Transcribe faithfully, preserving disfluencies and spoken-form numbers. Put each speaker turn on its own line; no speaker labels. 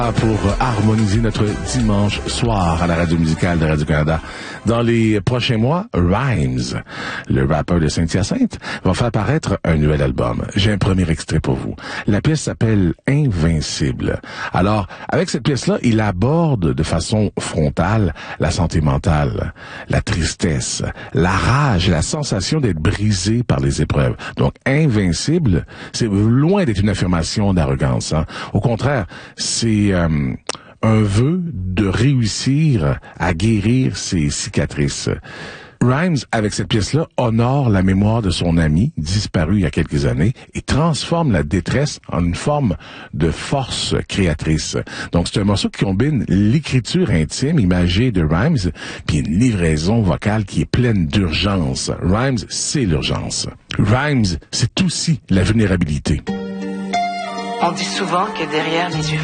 Pour harmoniser notre dimanche soir à la radio musicale de Radio-Canada. Dans les prochains mois, Rhymes, le rappeur de Saint-Hyacinthe, va faire paraître un nouvel album. J'ai un premier extrait pour vous. La pièce s'appelle Invincible. Alors, avec cette pièce-là, il aborde de façon frontale la santé mentale, la tristesse, la rage, la sensation d'être brisé par les épreuves. Donc, Invincible, c'est loin d'être une affirmation d'arrogance, hein. Au contraire, c'est Euh, un vœu de réussir à guérir ses cicatrices. Rhymes, avec cette pièce-là, honore la mémoire de son ami, disparu il y a quelques années, et transforme la détresse en une forme de force créatrice. Donc, c'est un morceau qui combine l'écriture intime, imagée de Rhymes, puis une livraison vocale qui est pleine d'urgence. Rhymes, c'est l'urgence. Rhymes, c'est aussi la vulnérabilité.
On dit souvent que derrière les yeux